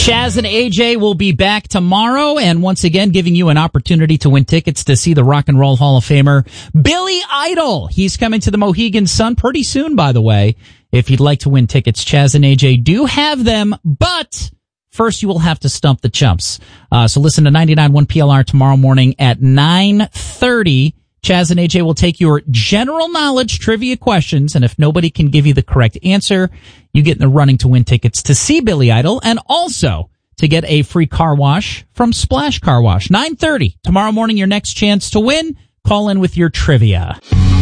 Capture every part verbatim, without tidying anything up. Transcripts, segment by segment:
Chaz and A J will be back tomorrow, and once again giving you an opportunity to win tickets to see the Rock and Roll Hall of Famer Billy Idol. He's coming to the Mohegan Sun pretty soon, by the way. If you'd like to win tickets, Chaz and A J do have them, but first you will have to stump the chumps. Uh, so listen to ninety-nine point one P L R tomorrow morning at nine thirty. Chaz and A J will take your general knowledge trivia questions, and if nobody can give you the correct answer, you get in the running to win tickets to see Billy Idol and also to get a free car wash from Splash Car Wash. nine thirty tomorrow morning, your next chance to win. Call in with your trivia.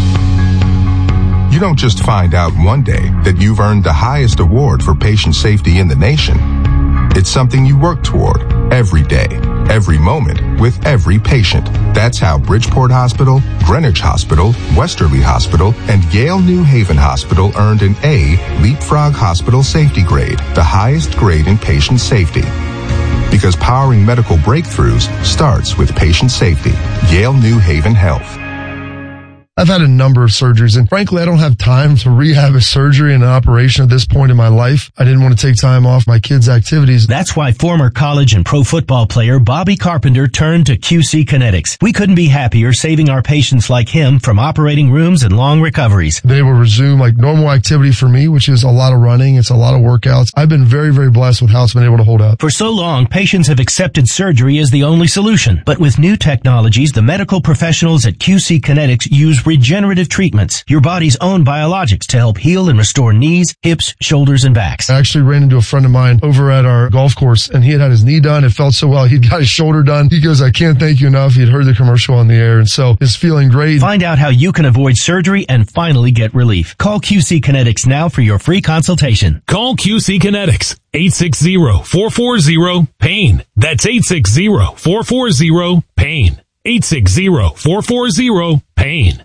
You don't just find out one day that you've earned the highest award for patient safety in the nation. It's something you work toward every day, every moment, with every patient. That's how Bridgeport Hospital, Greenwich Hospital, Westerly Hospital, and Yale New Haven Hospital earned an A Leapfrog Hospital Safety Grade, the highest grade in patient safety. Because powering medical breakthroughs starts with patient safety. Yale New Haven Health. I've had a number of surgeries, and frankly, I don't have time to rehab a surgery and an operation at this point in my life. I didn't want to take time off my kids' activities. That's why former college and pro football player Bobby Carpenter turned to Q C Kinetics. We couldn't be happier saving our patients like him from operating rooms and long recoveries. They will resume like normal activity for me, which is a lot of running. It's a lot of workouts. I've been very, very blessed with how it's been able to hold up. For so long, patients have accepted surgery as the only solution. But with new technologies, the medical professionals at Q C Kinetics use regenerative treatments, your body's own biologics, to help heal and restore knees, hips, shoulders, and backs. I actually ran into a friend of mine over at our golf course, and he had had his knee done. It felt so well. He'd got his shoulder done. He goes, I can't thank you enough. He'd heard the commercial on the air, and so it's feeling great. Find out how you can avoid surgery and finally get relief. Call Q C Kinetics now for your free consultation. Call Q C Kinetics, eight six zero, four four zero, PAIN. That's eight six zero, four four zero, PAIN. eight six zero, four four zero, PAIN.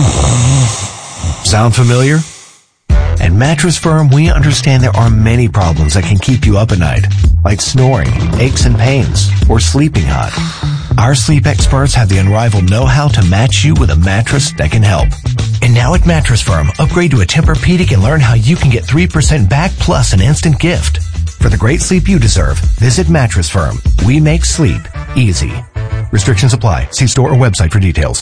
Sound familiar? At Mattress Firm, we understand there are many problems that can keep you up at night, like snoring, aches and pains, or sleeping hot. Our sleep experts have the unrivaled know-how to match you with a mattress that can help. And now at Mattress Firm, upgrade to a Tempur-Pedic and learn how you can get three percent back plus an instant gift. For the great sleep you deserve, visit Mattress Firm. We make sleep easy. Restrictions apply. See store or website for details.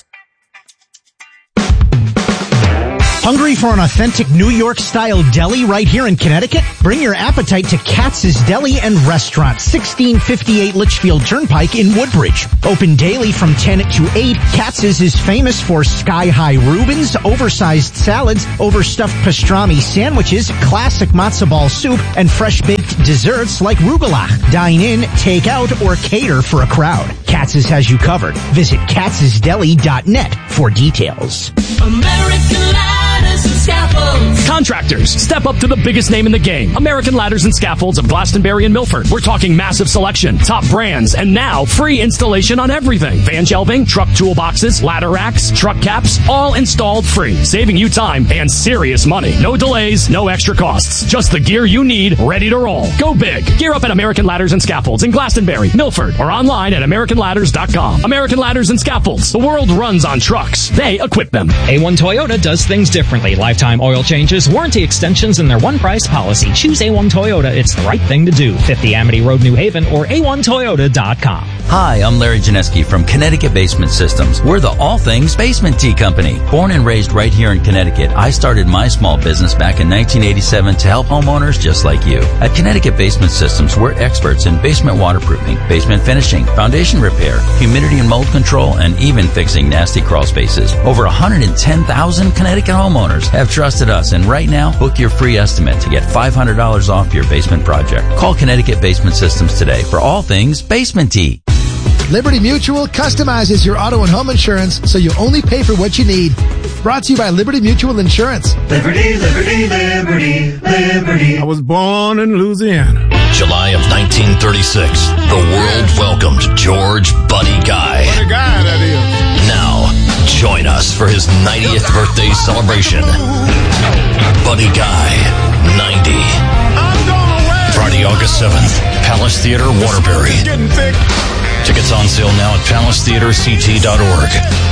Hungry for an authentic New York-style deli right here in Connecticut? Bring your appetite to Katz's Deli and Restaurant, sixteen fifty-eight Litchfield Turnpike in Woodbridge. Open daily from ten to eight, Katz's is famous for sky-high Reubens, oversized salads, overstuffed pastrami sandwiches, classic matzo ball soup, and fresh-baked desserts like rugelach. Dine in, take out, or cater for a crowd. Katz's has you covered. Visit katz's deli dot net for details. American Ladders and Scaffolds. Contractors, step up to the biggest name in the game. American Ladders and Scaffolds of Glastonbury and Milford. We're talking massive selection, top brands, and now free installation on everything. Van shelving, truck toolboxes, ladder racks, truck caps, all installed free, saving you time and serious money. No delays, no extra costs. Just the gear you need, ready to roll. Go big. Gear up at American Ladders and Scaffolds in Glastonbury, Milford, or online at american ladders dot com. American Ladders and Scaffolds. The world runs on trucks. They equip them. A one Toyota does things differently. Lifetime oil changes, warranty extensions, and their one price policy. Choose A one Toyota. It's the right thing to do. fifty Amity Road, New Haven, or a one toyota dot com. Hi, I'm Larry Janeski from Connecticut Basement Systems. We're the all things basement tea company. Born and raised right here in Connecticut, I started my small business back in nineteen eighty-seven to help homeowners just like you. At Connecticut Basement Systems, we're experts in basement waterproofing, basement finishing, foundation repair, humidity and mold control, and even fixing nasty crawl spaces. Over one hundred ten thousand Connecticut homeowners have trusted us, and right now, book your free estimate to get five hundred dollars off your basement project. Call Connecticut Basement Systems today for all things basement tea. Liberty Mutual customizes your auto and home insurance so you only pay for what you need. Brought to you by Liberty Mutual Insurance. Liberty, liberty, liberty, liberty. I was born in Louisiana. July of nineteen thirty-six, the world welcomed George Buddy Guy. What a guy that is. Now, join us for his ninetieth birthday celebration. Buddy Guy, ninety. Friday, August seventh, Palace Theater, Waterbury. Getting thick. Tickets on sale now at palace theater c t dot org.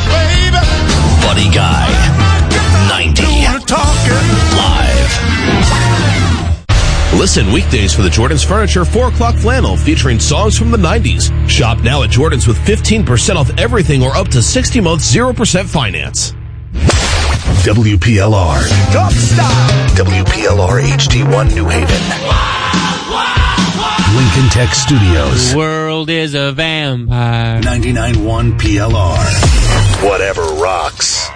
Buddy Guy, ninety. Live. Listen weekdays for the Jordan's Furniture four o'clock flannel featuring songs from the nineties. Shop now at Jordan's with fifteen percent off everything or up to sixty months zero percent finance. W P L R. Top style. W P L R H D one New Haven. Lincoln Tech Studios. The world is a vampire. ninety-nine point one P L R. Whatever rocks.